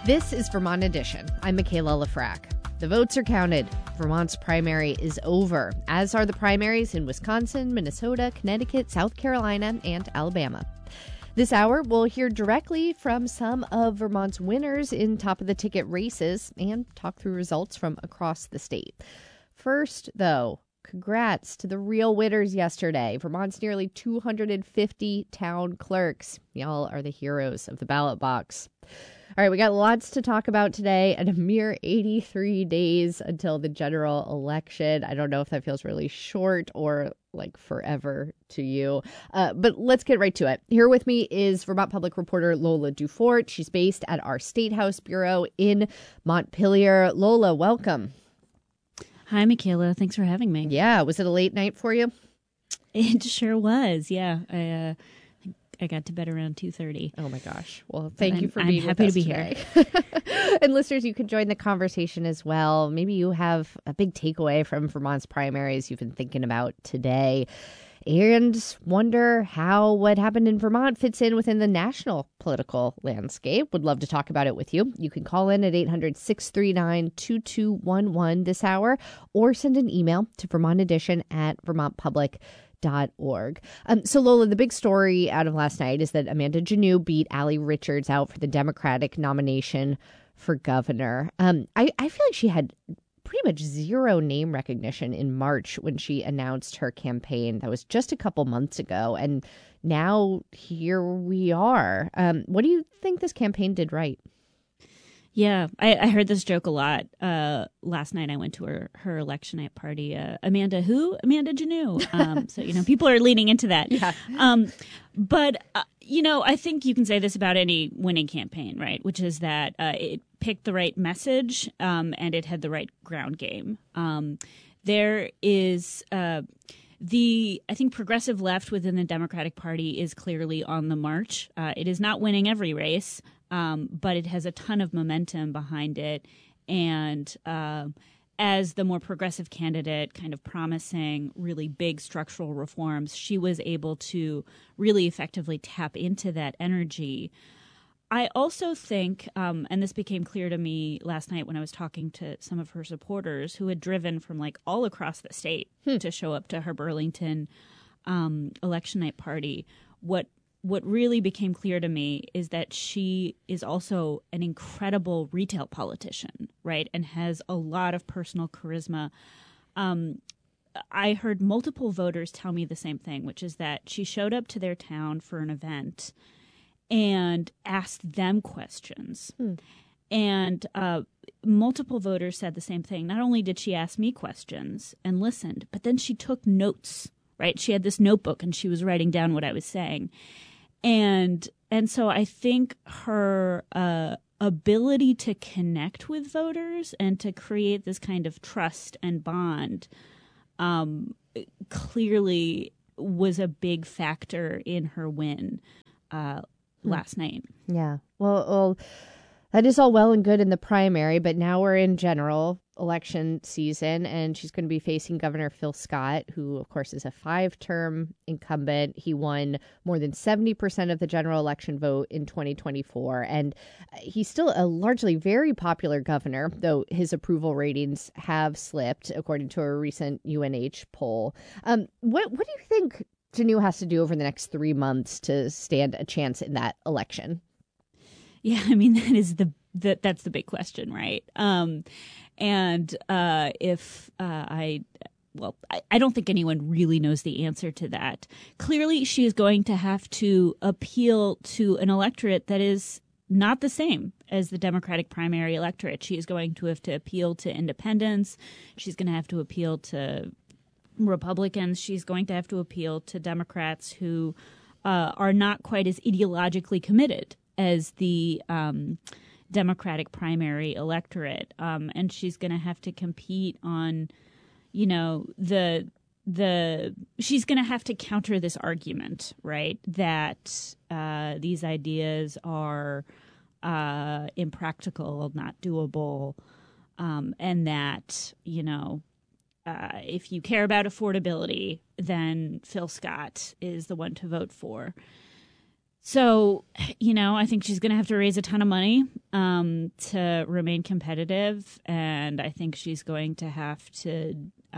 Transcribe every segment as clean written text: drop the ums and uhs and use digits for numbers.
This is Vermont Edition. I'm Michaela Lafrac. The votes are counted. Vermont's primary is over, as are the primaries in Wisconsin, Minnesota, Connecticut, South Carolina, and Alabama. This hour, we'll hear directly from some of Vermont's winners in top-of-the-ticket races and talk through results from across the state. First, though, congrats to the real winners yesterday. Vermont's nearly 250 town clerks. Y'all are the heroes of the ballot box. All right, we got lots to talk about today and a mere 83 days until the general election. I don't know if that feels really short or like forever to you, but let's get right to it. Here with me is Vermont Public reporter Lola Dufort. She's based at our State House Bureau in Montpelier. Lola, welcome. Hi, Michaela. Thanks for having me. Yeah, was it a late night for you? It sure was. Yeah, I got to bed around 2:30. Oh my gosh. Well, thank you for being with us today. I'm happy to be here. And listeners, you can join the conversation as well. Maybe you have a big takeaway from Vermont's primaries you've been thinking about today and wonder how what happened in Vermont fits in within the national political landscape. Would love to talk about it with you. You can call in at 800-639-2211 this hour or send an email to vermontedition@vermontpublic.org. So Lola, the big story out of last night is that Amanda Janneau beat Allie Richards out for the Democratic nomination for governor. I feel like she had pretty much zero name recognition in March when she announced her campaign. That was just a couple months ago. And now here we are. What do you think this campaign did right? Yeah, I heard this joke a lot. Last night I went to her election night party. Amanda who? Amanda Janneau. So, people are leaning into that. Yeah. But I think you can say this about any winning campaign, right? Which is that it picked the right message and it had the right ground game. There is I think progressive left within the Democratic Party is clearly on the march. It is not winning every race. But it has a ton of momentum behind it. And as the more progressive candidate kind of promising really big structural reforms, she was able to really effectively tap into that energy. I also think, and this became clear to me last night when I was talking to some of her supporters who had driven from like all across the state to show up to her Burlington election night party, what really became clear to me is that she is also an incredible retail politician, right? And has a lot of personal charisma. I heard multiple voters tell me the same thing, which is that she showed up to their town for an event and asked them questions. And multiple voters said the same thing. Not only did she ask me questions and listened, but then she took notes, right? She had this notebook and she was writing down what I was saying. And so I think her ability to connect with voters and to create this kind of trust and bond clearly was a big factor in her win last night. Yeah. Well, that is all well and good in the primary, but now we're in general election season, and she's going to be facing Governor Phil Scott, who, of course, is a 5-term incumbent. He won more than 70% of the general election vote in 2024, and he's still a largely very popular governor, though his approval ratings have slipped, according to a recent UNH poll. What do you think Janneau has to do over the next 3 months to stand a chance in that election? Yeah, I mean, that's the big question, right? I don't think anyone really knows the answer to that. Clearly, she is going to have to appeal to an electorate that is not the same as the Democratic primary electorate. She is going to have to appeal to independents. She's going to have to appeal to Republicans. She's going to have to appeal to Democrats who are not quite as ideologically committed as the Democratic primary electorate. And she's going to have to compete on, she's going to have to counter this argument, right, that these ideas are impractical, not doable, and that, if you care about affordability, then Phil Scott is the one to vote for. So, I think she's going to have to raise a ton of money. to remain competitive, and I think she's going to have to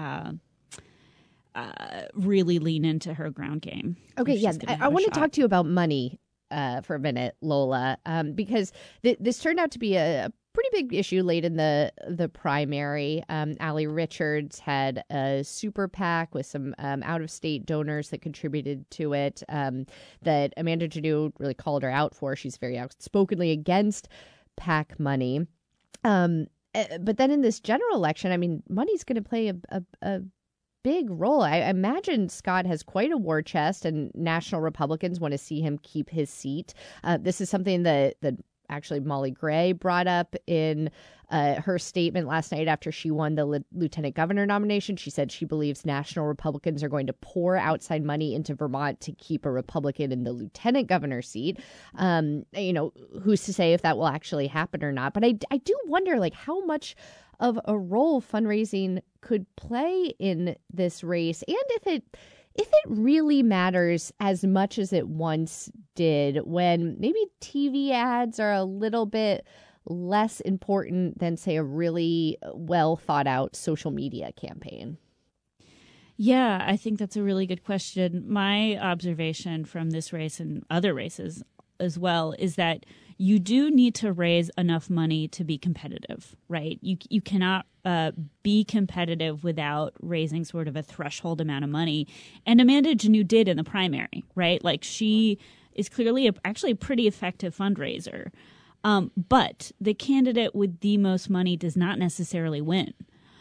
really lean into her ground game. Okay, yeah, I want to talk to you about money for a minute, Lola, because this turned out to be a pretty big issue late in the primary. Allie Richards had a super PAC with some out-of-state donors that contributed to it that Amanda Janneau really called her out for. She's very outspokenly against PAC money. But then in this general election, I mean, money's going to play a big role. I imagine Scott has quite a war chest, and national Republicans want to see him keep his seat. This is something that actually Molly Gray brought up in her statement last night after she won the lieutenant governor nomination. She said she believes national Republicans are going to pour outside money into Vermont to keep a Republican in the lieutenant governor seat. Who's to say if that will actually happen or not? But I do wonder, like, how much of a role fundraising could play in this race, and if it really matters as much as it once did, when maybe TV ads are a little bit less important than, say, a really well thought out social media campaign. Yeah, I think that's a really good question. My observation from this race and other races as well is that you do need to raise enough money to be competitive, right? You cannot be competitive without raising sort of a threshold amount of money. And Amanda Janneau did in the primary, right? Like, she is clearly actually a pretty effective fundraiser. But the candidate with the most money does not necessarily win.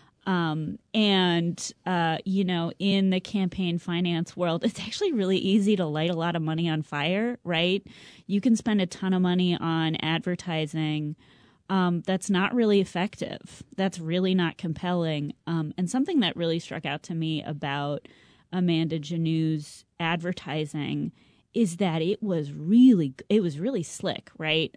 In the campaign finance world, it's actually really easy to light a lot of money on fire, right? You can spend a ton of money on advertising that's not really effective. That's really not compelling. And something that really struck out to me about Amanda Janneau's advertising is that it was really slick, right?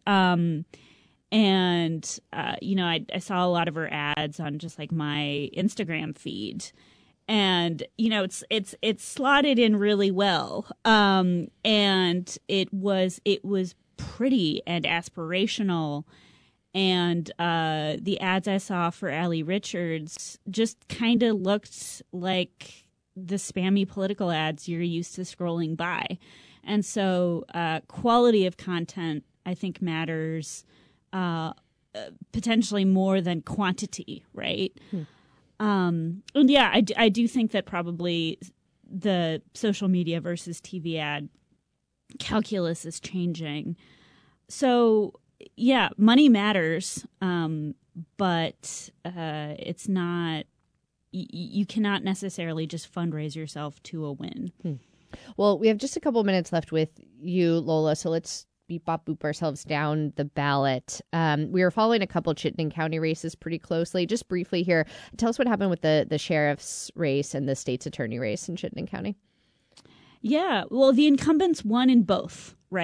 I saw a lot of her ads on just like my Instagram feed, and it's slotted in really well. And it was pretty and aspirational. And the ads I saw for Allie Richards just kind of looked like the spammy political ads you're used to scrolling by. And so quality of content, I think, matters potentially more than quantity, right? And yeah, I do think that probably the social media versus TV ad calculus is changing. So yeah, money matters, but it's not. You cannot necessarily just fundraise yourself to a win. Well, we have just a couple minutes left with you, Lola, so let's beep bop boop ourselves down the ballot. We are following a couple Chittenden County races pretty closely. Just briefly here, tell us what happened with the sheriff's race and the state's attorney race in Chittenden County. Yeah, well, the incumbents won in both, right?